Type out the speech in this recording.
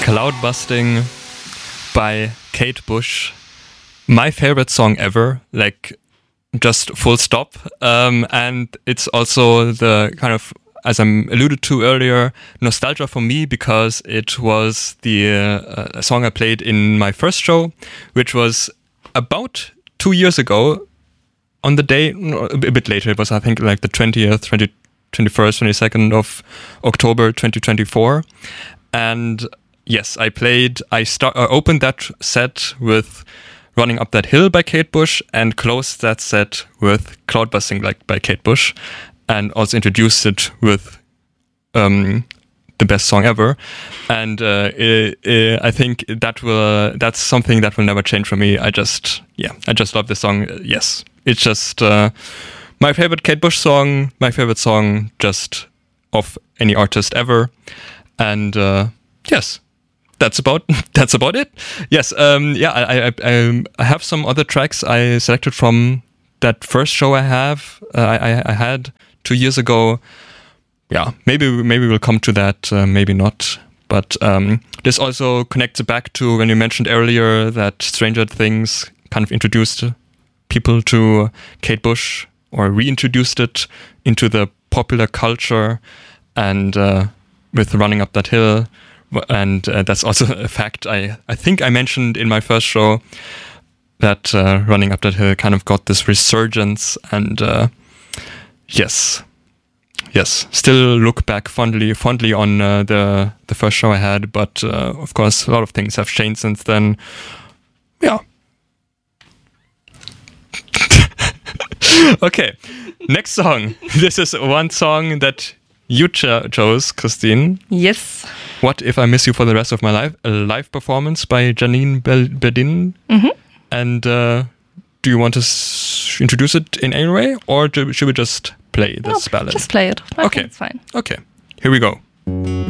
Cloud Busting by Kate Bush. My favorite song ever, like just full stop. And it's also the kind of, as I alluded to earlier, nostalgia for me because it was the song I played in my first show, which was about 2 years ago on the day, a bit later. It was, I think, like the 21st, 22nd of October 2024. And yes, I opened that set with Running Up That Hill by Kate Bush and closed that set with Cloud Busting by Kate Bush, and also introduced it with the best song ever. And I think that's something that will never change for me. I just love this song. Yes, it's just my favorite Kate Bush song, my favorite song just of any artist ever. And yes, that's about it. Yes, I have some other tracks I selected from that first show I had 2 years ago. Yeah, maybe we'll come to that, maybe not. But this also connects back to when you mentioned earlier that Stranger Things kind of introduced people to Kate Bush, or reintroduced it into the popular culture, and with Running Up That Hill. And that's also a fact I think I mentioned in my first show, that Running Up That Hill kind of got this resurgence. And yes, still look back fondly on the first show I had, but of course a lot of things have changed since then. Yeah. Okay, next song. This is one song that you chose, Christine. Yes. What If I Miss You for the Rest of My Life? A live performance by Janine Bedin. Mm-hmm. And do you want to introduce it in any way, or should we just play this ballad? Just play it. I think it's fine. Okay, here we go.